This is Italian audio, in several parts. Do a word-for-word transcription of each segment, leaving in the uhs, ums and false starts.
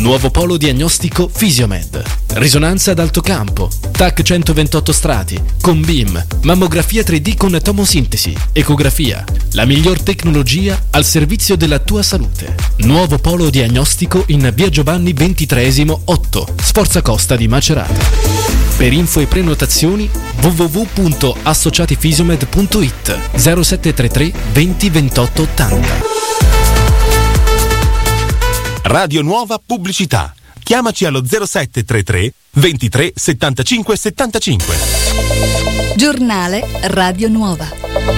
Nuovo polo diagnostico Fisiomed. Risonanza ad alto campo, T A C centoventotto strati, con B I M, mammografia tre D con tomosintesi, ecografia. La miglior tecnologia al servizio della tua salute. Nuovo polo diagnostico in via Giovanni ventitreesimo otto, Sforza Costa di Macerata. Per info e prenotazioni w w w punto associatifisiomed punto i t zero sette tre tre venti ventotto ottanta. Radio Nuova Pubblicità. Chiamaci allo zero sette tre tre ventitré settantacinque settantacinque. Giornale Radio Nuova.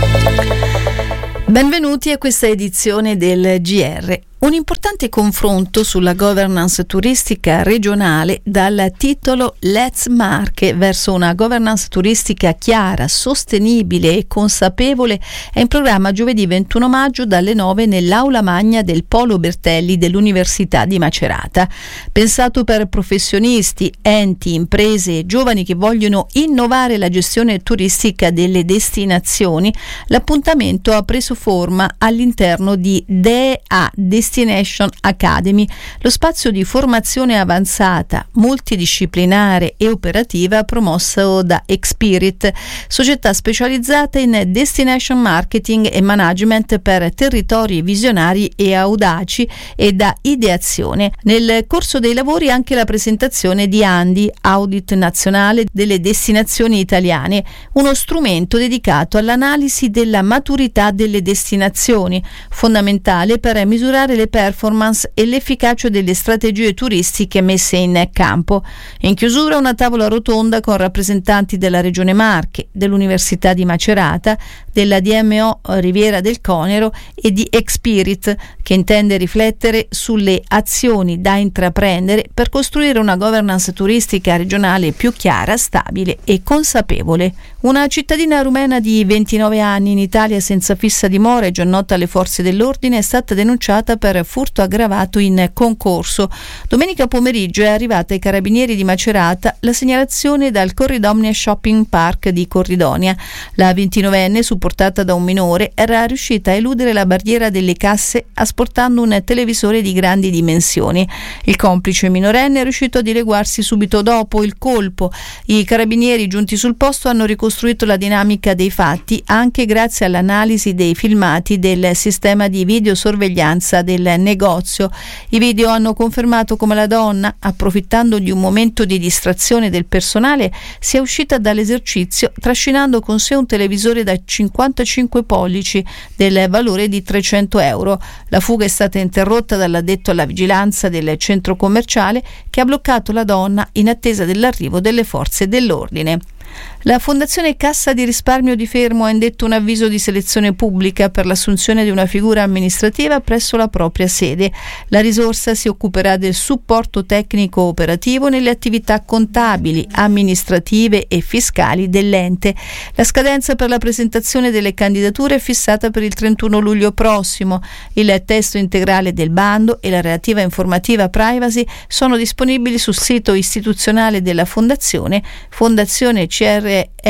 Benvenuti a questa edizione del G R. Un importante confronto sulla governance turistica regionale dal titolo Let's Marche verso una governance turistica chiara, sostenibile e consapevole è in programma giovedì ventuno maggio dalle nove nell'aula magna del Polo Bertelli dell'Università di Macerata. Pensato per professionisti, enti, imprese e giovani che vogliono innovare la gestione turistica delle destinazioni, l'appuntamento ha preso forma all'interno di D E A Destination Academy, lo spazio di formazione avanzata, multidisciplinare e operativa promosso da Expirit, società specializzata in destination marketing e management per territori visionari e audaci e da ideazione. Nel corso dei lavori anche la presentazione di ANDI, Audit Nazionale delle Destinazioni Italiane, uno strumento dedicato all'analisi della maturità delle destinazioni, fondamentale per misurare le performance e l'efficacia delle strategie turistiche messe in campo. In chiusura una tavola rotonda con rappresentanti della Regione Marche, dell'Università di Macerata, della D M O Riviera del Conero e di Expirit, che intende riflettere sulle azioni da intraprendere per costruire una governance turistica regionale più chiara, stabile e consapevole. Una cittadina rumena di ventinove anni in Italia senza fissa dimora e già nota alle forze dell'ordine è stata denunciata per furto aggravato in concorso. Domenica pomeriggio è arrivata ai carabinieri di Macerata la segnalazione dal Corridonia Shopping Park di Corridonia. La ventinovenne, supportata da un minore, era riuscita a eludere la barriera delle casse asportando un televisore di grandi dimensioni. Il complice minorenne è riuscito a dileguarsi subito dopo il colpo. I carabinieri giunti sul posto hanno ricostruito la dinamica dei fatti anche grazie all'analisi dei filmati del sistema di videosorveglianza del negozio. I video hanno confermato come la donna, approfittando di un momento di distrazione del personale, sia uscita dall'esercizio trascinando con sé un televisore da cinquantacinque pollici del valore di trecento euro. La fuga è stata interrotta dall'addetto alla vigilanza del centro commerciale, che ha bloccato la donna in attesa dell'arrivo delle forze dell'ordine. La Fondazione Cassa di Risparmio di Fermo ha indetto un avviso di selezione pubblica per l'assunzione di una figura amministrativa presso la propria sede. La risorsa si occuperà del supporto tecnico operativo nelle attività contabili, amministrative e fiscali dell'ente. La scadenza per la presentazione delle candidature è fissata per il trentuno luglio prossimo. Il testo integrale del bando e la relativa informativa privacy sono disponibili sul sito istituzionale della Fondazione, fondazione c r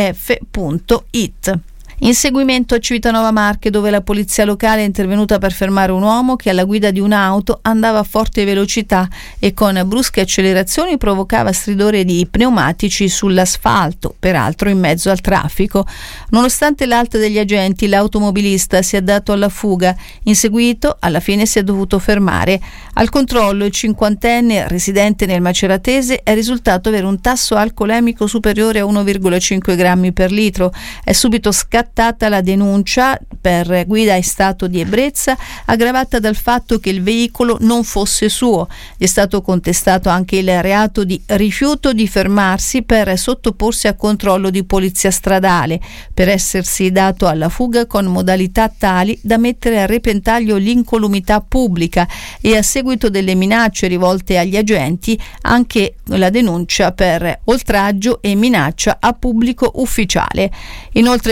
f punto i t. Inseguimento a Civitanova Marche, dove la polizia locale è intervenuta per fermare un uomo che alla guida di un'auto andava a forte velocità e con brusche accelerazioni provocava stridore di pneumatici sull'asfalto, peraltro in mezzo al traffico. Nonostante l'alta degli agenti, l'automobilista si è dato alla fuga. Inseguito, alla fine si è dovuto fermare. Al controllo il cinquantenne residente nel Maceratese è risultato avere un tasso alcolemico superiore a uno virgola cinque grammi per litro. È subito scattato la denuncia per guida in stato di ebbrezza, aggravata dal fatto che il veicolo non fosse suo. Gli è stato contestato anche il reato di rifiuto di fermarsi per sottoporsi a controllo di polizia stradale, per essersi dato alla fuga con modalità tali da mettere a repentaglio l'incolumità pubblica, e a seguito delle minacce rivolte agli agenti anche la denuncia per oltraggio e minaccia a pubblico ufficiale. Inoltre venerdì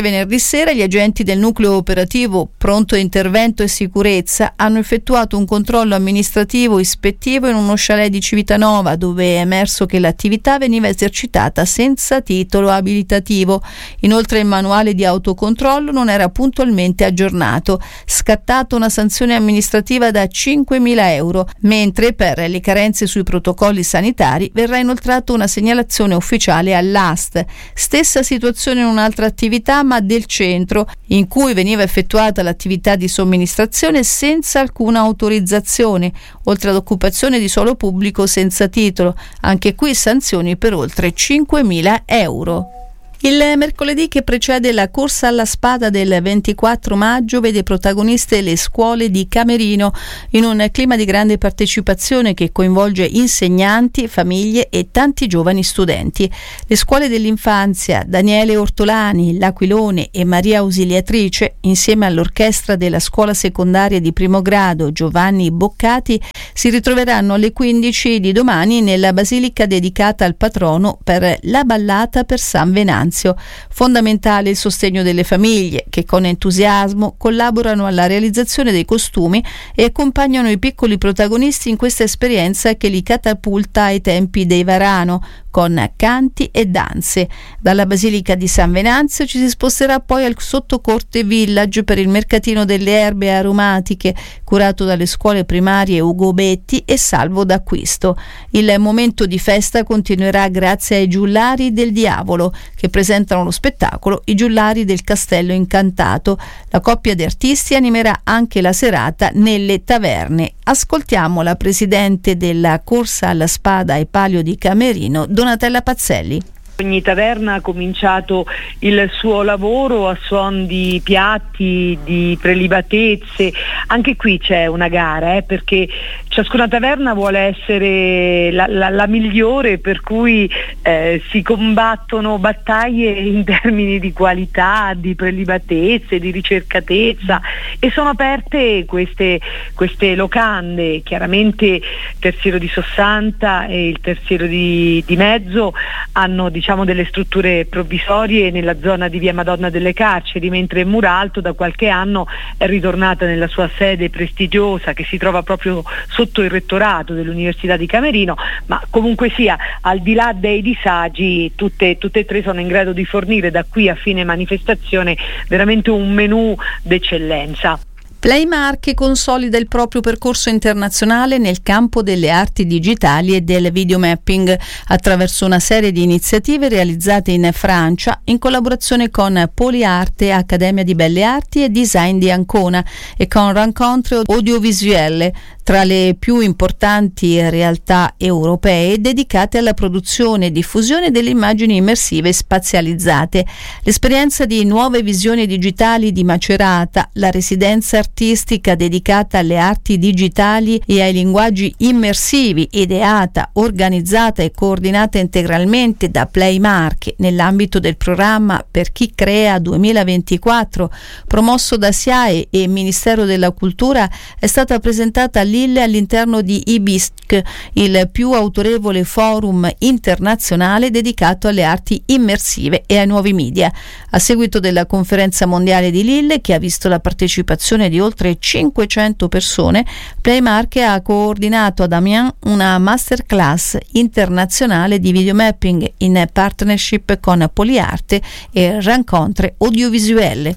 sera gli agenti del nucleo operativo pronto intervento e sicurezza hanno effettuato un controllo amministrativo ispettivo in uno chalet di Civitanova, dove è emerso che l'attività veniva esercitata senza titolo abilitativo. Inoltre il manuale di autocontrollo non era puntualmente aggiornato. Scattata una sanzione amministrativa da cinquemila euro, mentre per le carenze sui protocolli sanitari verrà inoltrata una segnalazione ufficiale all'A S T. Stessa situazione in un'altra attività, ma del centro, in cui veniva effettuata l'attività di somministrazione senza alcuna autorizzazione, oltre ad occupazione di suolo pubblico senza titolo. Anche qui sanzioni per oltre cinquemila euro. Il mercoledì che precede la corsa alla spada del ventiquattro maggio vede protagoniste le scuole di Camerino, in un clima di grande partecipazione che coinvolge insegnanti, famiglie e tanti giovani studenti. Le scuole dell'infanzia Daniele Ortolani, L'Aquilone e Maria Ausiliatrice, insieme all'orchestra della scuola secondaria di primo grado Giovanni Boccati, si ritroveranno alle quindici di domani nella basilica dedicata al patrono per la ballata per San Venanzio. Fondamentale il sostegno delle famiglie, che con entusiasmo collaborano alla realizzazione dei costumi e accompagnano i piccoli protagonisti in questa esperienza che li catapulta ai tempi dei Varano, con canti e danze. Dalla Basilica di San Venanzio ci si sposterà poi al Sottocorte Village per il mercatino delle erbe aromatiche, curato dalle scuole primarie Ugo Betti e Salvo d'Acquisto. Il momento di festa continuerà grazie ai Giullari del Diavolo, che presentano lo spettacolo I Giullari del Castello Incantato. La coppia di artisti animerà anche la serata nelle taverne. Ascoltiamo la presidente della Corsa alla Spada e Palio di Camerino, Donatella Pazzelli. Ogni taverna ha cominciato il suo lavoro a suon di piatti, di prelibatezze. Anche qui c'è una gara, eh, perché ciascuna taverna vuole essere la, la, la migliore, per cui eh, si combattono battaglie in termini di qualità, di prelibatezze, di ricercatezza, e sono aperte queste, queste locande. Chiaramente Terziero di Sossanta e il Terziero di, di Mezzo hanno, diciamo, diciamo delle strutture provvisorie nella zona di via Madonna delle Carceri, mentre Muralto da qualche anno è ritornata nella sua sede prestigiosa che si trova proprio sotto il rettorato dell'Università di Camerino. Ma comunque sia, al di là dei disagi, tutte, tutte e tre sono in grado di fornire da qui a fine manifestazione veramente un menù d'eccellenza. Play Marche consolida il proprio percorso internazionale nel campo delle arti digitali e del videomapping attraverso una serie di iniziative realizzate in Francia in collaborazione con Poliarte, Accademia di Belle Arti e Design di Ancona, e con Rencontre Audiovisuelle, tra le più importanti realtà europee dedicate alla produzione e diffusione delle immagini immersive spazializzate. L'esperienza di Nuove Visioni Digitali di Macerata, la residenza artistica dedicata alle arti digitali e ai linguaggi immersivi, ideata, organizzata e coordinata integralmente da Play Marche nell'ambito del programma Per chi crea duemilaventiquattro, promosso da S I A E e Ministero della Cultura, è stata presentata a Lille all'interno di I B I S C, il più autorevole forum internazionale dedicato alle arti immersive e ai nuovi media. A seguito della conferenza mondiale di Lille, che ha visto la partecipazione di oltre cinquecento persone, Play Marche ha coordinato ad Amiens una masterclass internazionale di videomapping in partnership con Poliarte e Rencontre Audiovisuelle.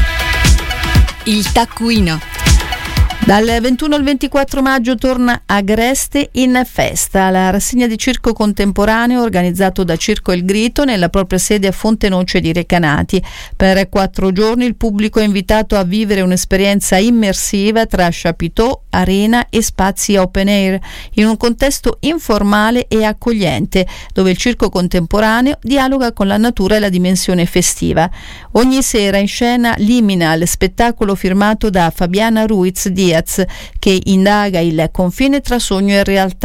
Il taccuino. Dal ventuno al ventiquattro maggio torna Agreste in festa, la rassegna di circo contemporaneo organizzato da Circo Il Grito nella propria sede a Fontenoce di Recanati. Per quattro giorni il pubblico è invitato a vivere un'esperienza immersiva tra chapiteau, arena e spazi open air, in un contesto informale e accogliente, dove il circo contemporaneo dialoga con la natura e la dimensione festiva. Ogni sera in scena Liminal, spettacolo firmato da Fabiana Ruiz Diaz, che indaga il confine tra sogno e realtà,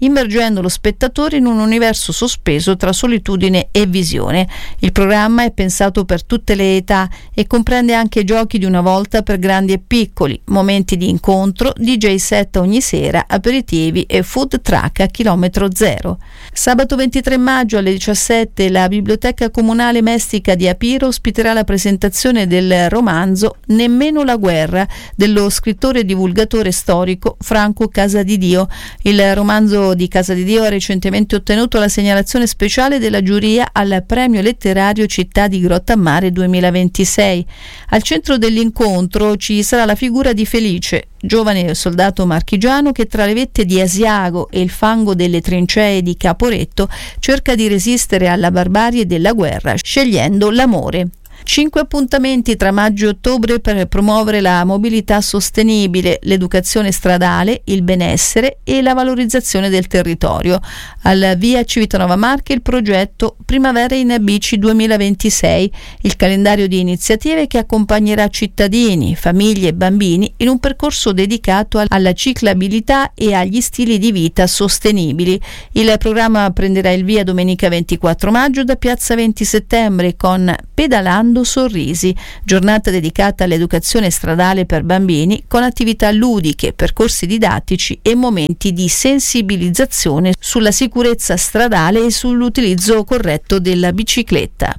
immergendo lo spettatore in un universo sospeso tra solitudine e visione. Il programma è pensato per tutte le età e comprende anche giochi di una volta per grandi e piccoli, momenti di incontro, D J set ogni sera, aperitivi e food truck a chilometro zero. Sabato ventitré maggio alle diciassette la Biblioteca Comunale Mestica di Apiro ospiterà la presentazione del romanzo Nemmeno la guerra dello scrittore e divulgatore storico Franco Casadidio. Il romanzo di Casadidio ha recentemente ottenuto la segnalazione speciale della giuria al Premio Letterario Città di Grottammare duemilaventisei. Al centro dell'incontro ci sarà la figura di Felice, giovane soldato marchigiano che tra le vette di Asiago e il fango delle trincee di Caporetto cerca di resistere alla barbarie della guerra scegliendo l'amore. Cinque appuntamenti tra maggio e ottobre per promuovere la mobilità sostenibile, l'educazione stradale, il benessere e la valorizzazione del territorio. Al via Civitanova Marche il progetto Primavera in Bici duemilaventisei, il calendario di iniziative che accompagnerà cittadini, famiglie e bambini in un percorso dedicato alla ciclabilità e agli stili di vita sostenibili. Il programma prenderà il via domenica ventiquattro maggio da piazza venti settembre con Pedalando Sorrisi, giornata dedicata all'educazione stradale per bambini con attività ludiche, percorsi didattici e momenti di sensibilizzazione sulla sicurezza stradale e sull'utilizzo corretto della bicicletta.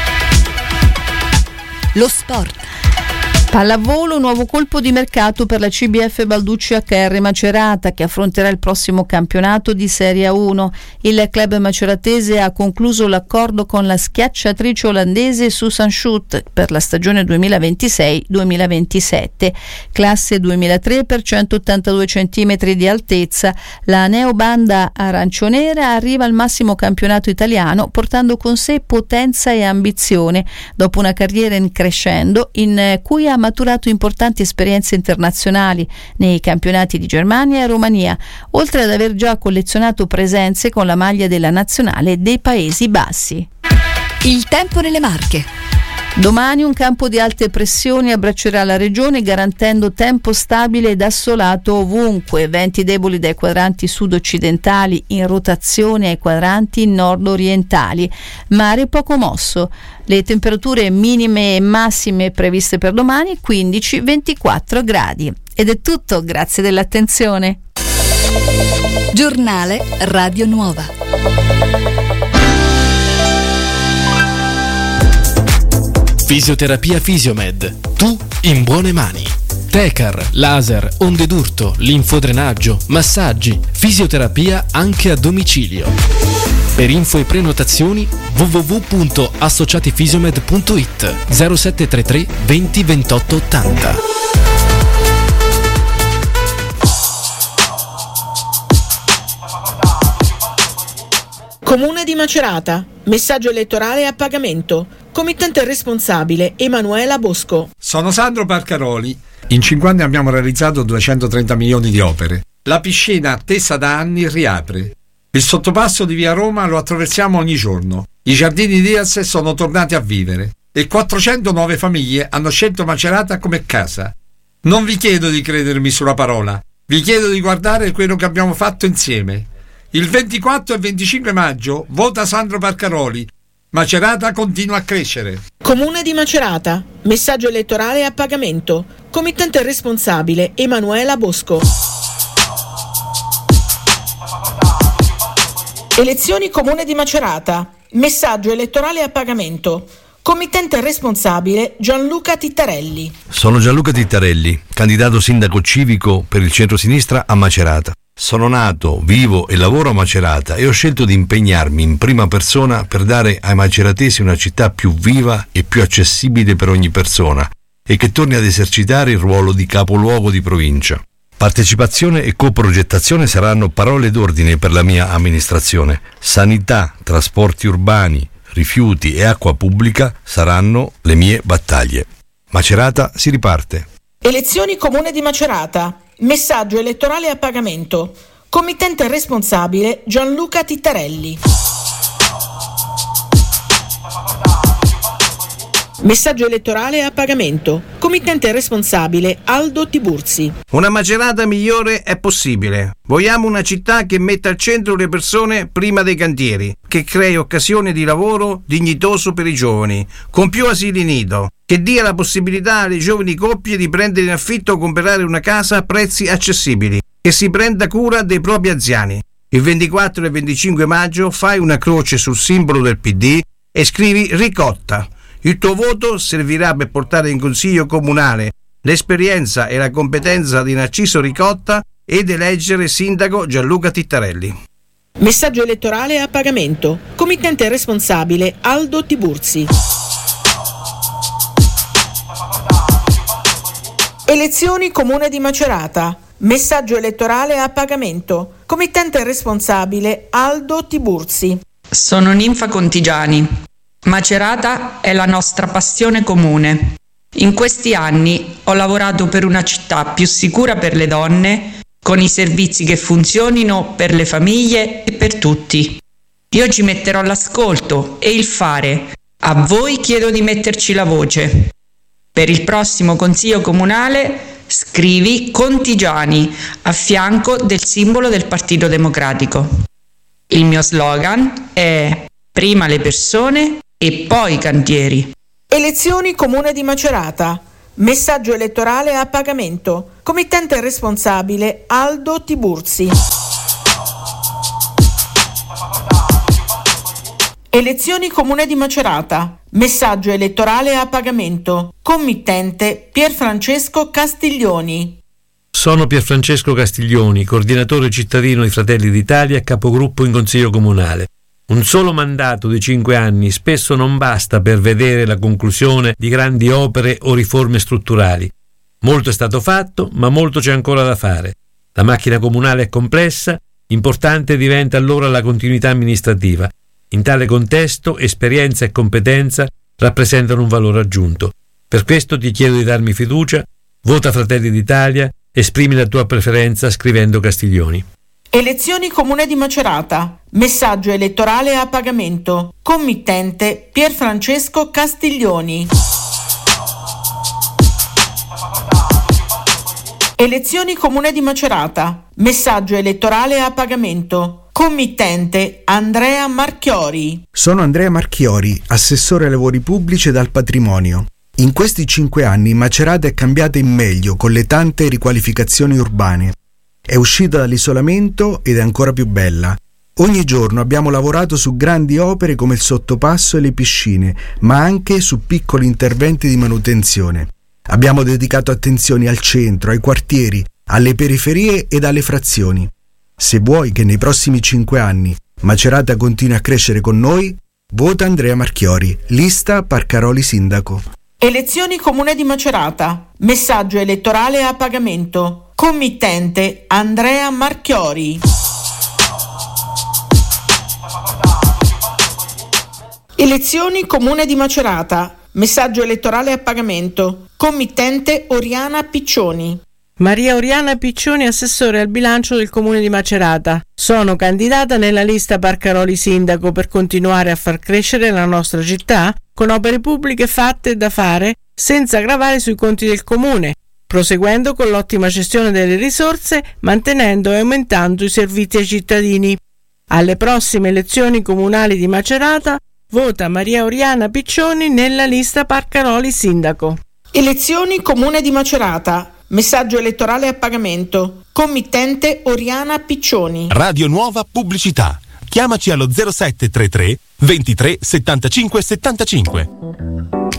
Lo sport. Pallavolo, nuovo colpo di mercato per la C B F Balducci H R Macerata che affronterà il prossimo campionato di Serie uno. Il club maceratese ha concluso l'accordo con la schiacciatrice olandese Susan Schut per la stagione duemilaventisei duemilaventisette. Classe duemilatré per centottantadue centimetri di altezza, la neobanda arancionera arriva al massimo campionato italiano portando con sé potenza e ambizione dopo una carriera in crescendo in cui ha maturato importanti esperienze internazionali nei campionati di Germania e Romania, oltre ad aver già collezionato presenze con la maglia della nazionale dei Paesi Bassi. Il tempo nelle Marche. Domani un campo di alte pressioni abbraccerà la regione garantendo tempo stabile ed assolato ovunque, venti deboli dai quadranti sud-occidentali in rotazione ai quadranti nord-orientali, mare poco mosso. Le temperature minime e massime previste per domani quindici ventiquattro gradi. Ed è tutto, grazie dell'attenzione. Giornale Radio Nuova. Fisioterapia Fisiomed. Tu in buone mani. Tecar, laser, onde d'urto, linfodrenaggio, massaggi, fisioterapia anche a domicilio. Per info e prenotazioni w w w punto associatifisiomed punto i t zero sette tre tre venti ventotto ottanta. Comune di Macerata. Messaggio elettorale a pagamento. Committente responsabile Emanuela Bosco. Sono Sandro Parcaroli. In cinque anni abbiamo realizzato duecentotrenta milioni di opere. La piscina attesa da anni riapre. Il sottopasso di via Roma lo attraversiamo ogni giorno. I giardini Diaz sono tornati a vivere e quattrocento nuove famiglie hanno scelto Macerata come casa. Non vi chiedo di credermi sulla parola, vi chiedo di guardare quello che abbiamo fatto insieme. Il ventiquattro e venticinque maggio vota Sandro Parcaroli. Macerata continua a crescere. Comune di Macerata. Messaggio elettorale a pagamento. Committente responsabile Emanuela Bosco. Elezioni Comune di Macerata. Messaggio elettorale a pagamento. Committente responsabile Gianluca Tittarelli. Sono Gianluca Tittarelli, candidato sindaco civico per il centrosinistra a Macerata. Sono nato, vivo e lavoro a Macerata e ho scelto di impegnarmi in prima persona per dare ai maceratesi una città più viva e più accessibile per ogni persona e che torni ad esercitare il ruolo di capoluogo di provincia. Partecipazione e coprogettazione saranno parole d'ordine per la mia amministrazione. Sanità, trasporti urbani, rifiuti e acqua pubblica saranno le mie battaglie. Macerata si riparte. Elezioni Comune di Macerata. Messaggio elettorale a pagamento. Committente responsabile Gianluca Tittarelli. Messaggio elettorale a pagamento. Committente responsabile Aldo Tiburzi. Una Macerata migliore è possibile. Vogliamo una città che metta al centro le persone prima dei cantieri, che crei occasioni di lavoro dignitoso per i giovani, con più asili nido, che dia la possibilità alle giovani coppie di prendere in affitto o comprare una casa a prezzi accessibili, che si prenda cura dei propri anziani. Il ventiquattro e venticinque maggio fai una croce sul simbolo del P D e scrivi Ricotta. Il tuo voto servirà per portare in consiglio comunale l'esperienza e la competenza di Narciso Ricotta ed eleggere sindaco Gianluca Tittarelli. Messaggio elettorale a pagamento. Committente responsabile Aldo Tiburzi. Elezioni Comune di Macerata. Messaggio elettorale a pagamento. Committente responsabile Aldo Tiburzi. Sono Ninfa Contigiani. Macerata è la nostra passione comune. In questi anni ho lavorato per una città più sicura per le donne, con i servizi che funzionino per le famiglie e per tutti. Io ci metterò l'ascolto e il fare. A voi chiedo di metterci la voce. Per il prossimo Consiglio Comunale scrivi Contigiani a fianco del simbolo del Partito Democratico. Il mio slogan è prima le persone e poi i cantieri. Elezioni Comune di Macerata. Messaggio elettorale a pagamento. Committente responsabile Aldo Tiburzi. Elezioni Comune di Macerata. Messaggio elettorale a pagamento. Committente Pierfrancesco Castiglioni. Sono Pierfrancesco Castiglioni, coordinatore cittadino di Fratelli d'Italia e capogruppo in Consiglio Comunale. Un solo mandato di cinque anni spesso non basta per vedere la conclusione di grandi opere o riforme strutturali. Molto è stato fatto, ma molto c'è ancora da fare. La macchina comunale è complessa, importante diventa allora la continuità amministrativa. In tale contesto, esperienza e competenza rappresentano un valore aggiunto. Per questo ti chiedo di darmi fiducia, vota Fratelli d'Italia, esprimi la tua preferenza scrivendo Castiglioni. Elezioni Comune di Macerata. Messaggio elettorale a pagamento. Committente Pierfrancesco Castiglioni. Elezioni Comune di Macerata. Messaggio elettorale a pagamento. Committente Andrea Marchiori. Sono Andrea Marchiori, assessore ai lavori pubblici ed al patrimonio. In questi cinque anni Macerata è cambiata in meglio con le tante riqualificazioni urbane. È uscita dall'isolamento ed è ancora più bella. Ogni giorno abbiamo lavorato su grandi opere come il sottopasso e le piscine, ma anche su piccoli interventi di manutenzione. Abbiamo dedicato attenzioni al centro, ai quartieri, alle periferie ed alle frazioni. Se vuoi che nei prossimi cinque anni Macerata continui a crescere con noi, vota Andrea Marchiori, lista Parcaroli sindaco. Elezioni Comune di Macerata. Messaggio elettorale a pagamento. Committente Andrea Marchiori. Elezioni Comune di Macerata. Messaggio elettorale a pagamento. Committente Oriana Piccioni. Maria Oriana Piccioni, assessore al bilancio del Comune di Macerata. Sono candidata nella lista Parcaroli sindaco per continuare a far crescere la nostra città con opere pubbliche fatte e da fare senza gravare sui conti del Comune, proseguendo con l'ottima gestione delle risorse, mantenendo e aumentando i servizi ai cittadini. Alle prossime elezioni comunali di Macerata vota Maria Oriana Piccioni nella lista Parcaroli sindaco. Elezioni Comune di Macerata. Messaggio elettorale a pagamento. Committente Oriana Piccioni. Radio Nuova Pubblicità. Chiamaci allo zero sette tre tre ventitré settantacinque settantacinque.